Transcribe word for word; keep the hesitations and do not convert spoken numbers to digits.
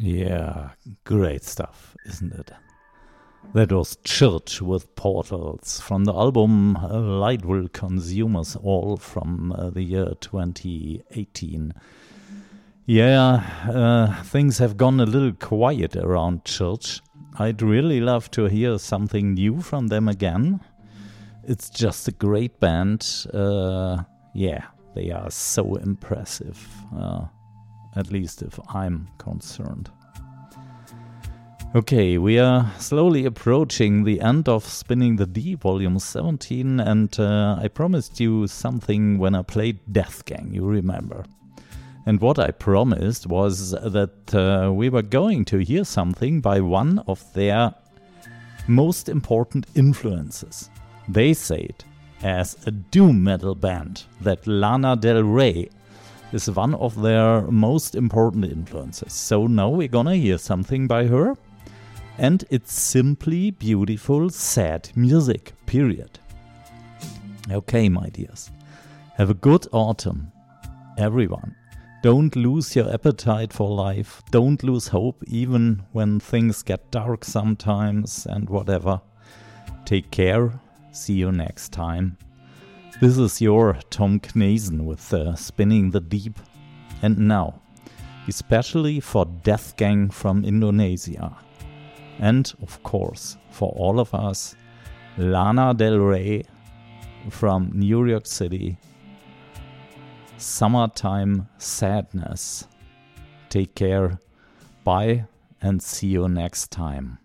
Yeah, great stuff, isn't it? That was Church with Portals from the album uh, Light Will Consume Us All from uh, the year twenty eighteen. Yeah, uh, things have gone a little quiet around Church. I'd really love to hear something new from them again. It's just a great band. Uh, yeah, they are so impressive, uh, at least if I'm concerned. Okay, we are slowly approaching the end of Spinning the Deep, Volume seventeen, and uh, I promised you something when I played Death Gang, you remember. And what I promised was that uh, we were going to hear something by one of their most important influences. They say it as a doom metal band that Lana Del Rey is one of their most important influences. So now we're gonna hear something by her. And it's simply beautiful, sad music, period. Okay, my dears. Have a good autumn, everyone. Don't lose your appetite for life. Don't lose hope, even when things get dark sometimes and whatever. Take care. See you next time. This is your Tom Knazen with uh, Spinning the Deep. And now, especially for Death Gang from Indonesia. And, of course, for all of us, Lana Del Rey from New York City. Summertime Sadness. Take care. Bye and see you next time.